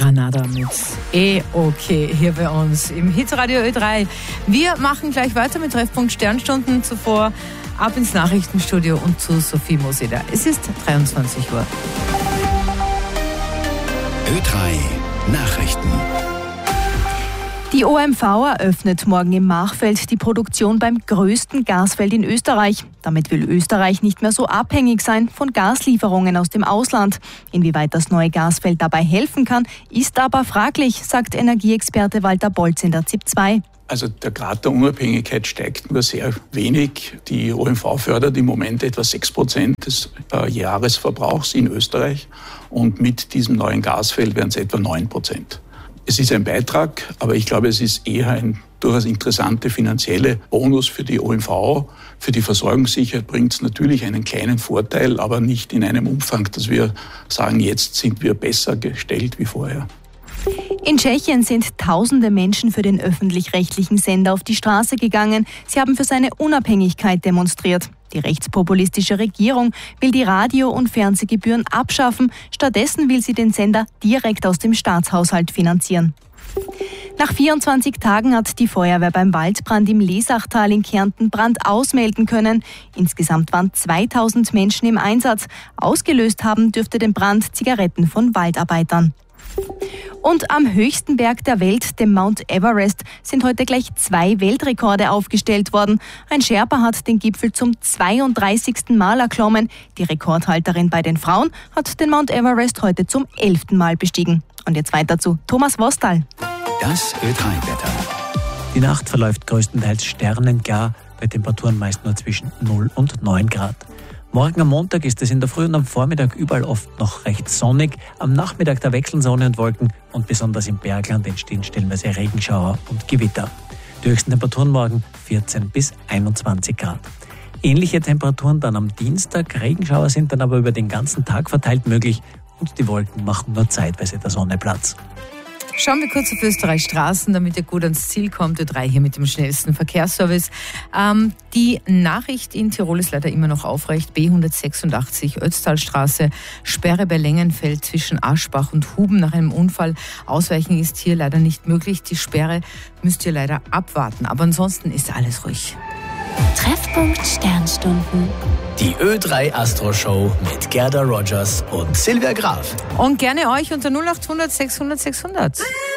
Granada mit okay hier bei uns im Hitradio Ö3. Wir machen gleich weiter mit Treffpunkt Sternstunden, zuvor ab ins Nachrichtenstudio und zu Sophie Moseder. Es ist 23 Uhr. Ö3 Nachrichten. Die OMV eröffnet morgen im Machfeld die Produktion beim größten Gasfeld in Österreich. Damit will Österreich nicht mehr so abhängig sein von Gaslieferungen aus dem Ausland. Inwieweit das neue Gasfeld dabei helfen kann, ist aber fraglich, sagt Energieexperte Walter Bolz in der ZIP 2. Also der Grad der Unabhängigkeit steigt nur sehr wenig. Die OMV fördert im Moment etwa 6% des Jahresverbrauchs in Österreich und mit diesem neuen Gasfeld werden es etwa 9%. Es ist ein Beitrag, aber ich glaube, es ist eher ein durchaus interessante finanzielle Bonus für die OMV. Für die Versorgungssicherheit bringt es natürlich einen kleinen Vorteil, aber nicht in einem Umfang, dass wir sagen, jetzt sind wir besser gestellt wie vorher. In Tschechien sind tausende Menschen für den öffentlich-rechtlichen Sender auf die Straße gegangen. Sie haben für seine Unabhängigkeit demonstriert. Die rechtspopulistische Regierung will die Radio- und Fernsehgebühren abschaffen. Stattdessen will sie den Sender direkt aus dem Staatshaushalt finanzieren. Nach 24 Tagen hat die Feuerwehr beim Waldbrand im Lesachtal in Kärnten Brand ausmelden können. Insgesamt waren 2000 Menschen im Einsatz. Ausgelöst haben dürfte den Brand Zigaretten von Waldarbeitern. Und am höchsten Berg der Welt, dem Mount Everest, sind heute gleich 2 Weltrekorde aufgestellt worden. Ein Sherpa hat den Gipfel zum 32. Mal erklommen. Die Rekordhalterin bei den Frauen hat den Mount Everest heute zum 11. Mal bestiegen. Und jetzt weiter zu Thomas Wostal. Das Ö3-Wetter. Die Nacht verläuft größtenteils sternenklar, bei Temperaturen meist nur zwischen 0 und 9 Grad. Morgen am Montag ist es in der Früh und am Vormittag überall oft noch recht sonnig. Am Nachmittag da wechseln Sonne und Wolken und besonders im Bergland entstehen stellenweise Regenschauer und Gewitter. Die höchsten Temperaturen morgen 14 bis 21 Grad. Ähnliche Temperaturen dann am Dienstag. Regenschauer sind dann aber über den ganzen Tag verteilt möglich und die Wolken machen nur zeitweise der Sonne Platz. Schauen wir kurz auf Österreichs Straßen, damit ihr gut ans Ziel kommt. Ö3 hier mit dem schnellsten Verkehrsservice. Die Nachricht in Tirol ist leider immer noch aufrecht. B186 Ötztalstraße, Sperre bei Längenfeld zwischen Aschbach und Huben nach einem Unfall. Ausweichen ist hier leider nicht möglich. Die Sperre müsst ihr leider abwarten. Aber ansonsten ist alles ruhig. Treffpunkt Sternstunden. Die Ö3 Astro Show mit Gerda Rogers und Silvia Graf. Und gerne euch unter 0800 600 600.